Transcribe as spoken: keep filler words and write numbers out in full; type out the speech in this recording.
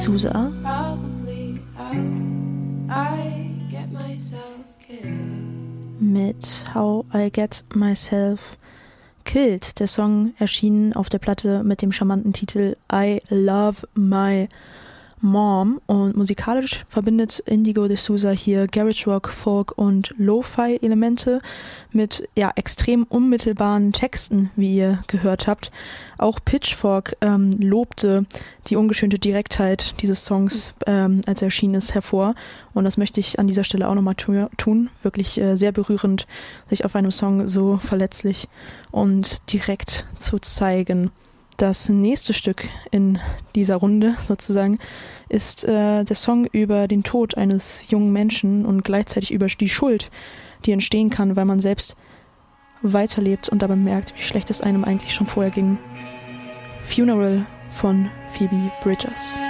D'Souza. Mit How I Get Myself Killed. Der Song erschien auf der Platte mit dem charmanten Titel I Love My Mom, und musikalisch verbindet Indigo D'Souza hier Garage Rock, Folk und Lo-Fi-Elemente mit ja extrem unmittelbaren Texten, wie ihr gehört habt. Auch Pitchfork ähm, lobte die ungeschönte Direktheit dieses Songs, ähm, als er erschienen ist, hervor, und das möchte ich an dieser Stelle auch nochmal tu- tun. Wirklich äh, sehr berührend, sich auf einem Song so verletzlich und direkt zu zeigen. Das nächste Stück in dieser Runde sozusagen ist äh, der Song über den Tod eines jungen Menschen und gleichzeitig über die Schuld, die entstehen kann, weil man selbst weiterlebt und dabei merkt, wie schlecht es einem eigentlich schon vorher ging. Funeral von Phoebe Bridgers.